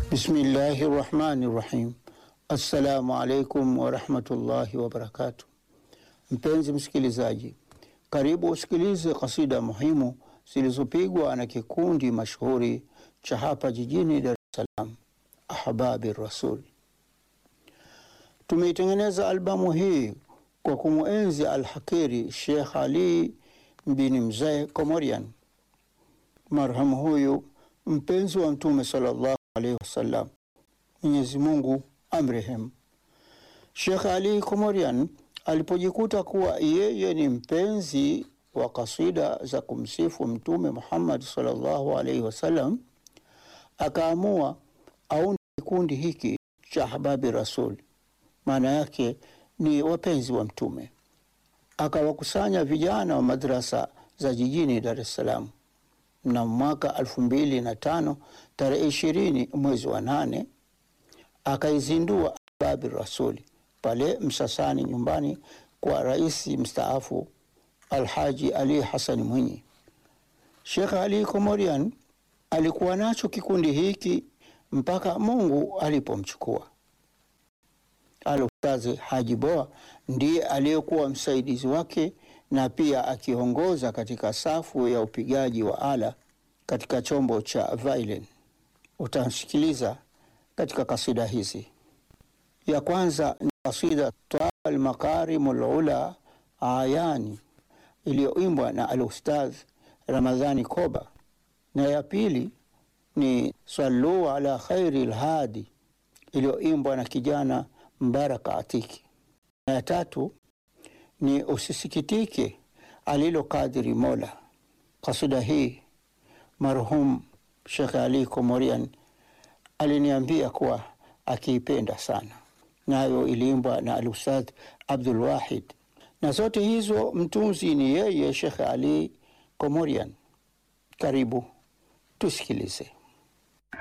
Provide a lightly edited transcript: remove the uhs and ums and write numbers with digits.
Bismillahi rahmani rahim. Assalamu alaikum warahmatullahi wabarakatuh. Mpenzi msikilizaji, karibu usikilize kasida muhimu zilizopigwa na kikundi mashuhuri cha hapa jijini Dar es Salaam, Ahbabi Rasul. Tumeitengeneza albamu hii kwa kumuenzi Al-Hakiri Sheikh Ali bin Mzee Komorian. Marhamu huyu mpenzi wa Mtume sallallahu alaihi wasallam, Mwenyezi Mungu amrehemu. Sheikh Ali Komorian alipojikuta kuwa yeye ni mpenzi wa kasida za kumsifu Mtume Muhammad sallallahu alaihi wasallam, akaamua aunde kikundi hiki cha Ahbabi Rasul, maana yake ni wapenzi wa Mtume. Akawakusanya vijana wa madrasa za jijini Dar es Salaam. Na mwaka 2005 tarehe 20 mwezi wa 8 akaizindua Ahbabi Rasuli pale Msasani, nyumbani kwa rais mstaafu Alhaji Ali Hassan Mwinyi. Sheikh Ali Komorian alikuwa nacho kikundi hiki mpaka Mungu alipomchukua. Al-Ustadh Haji Boa ndiye aliyekuwa msaidizi wake na pia akiongoza katika safu ya upigaji wa ala katika chombo cha violin. Utasikiliza katika kasida hizi. Ya kwanza ni kasida Twal Makarimul Ula Ayani iliyoimbwa na Al-Ustadh Ramadhani Koba, na ya pili ni Sallu ala Khairil Hadi iliyoimbwa na kijana Mbaraka Atiki, na ya tatu ni Usisikitike alilo kadiri Mola. Kasida hii marhum Sheikh Ali Komorian aliniambia kuwa akiipenda sana, nayo iliimbwa na Al-Ustadh Abdul Wahid, na zote hizo mtunzi ni yeye Sheikh Ali Komorian. Karibu tusikilize.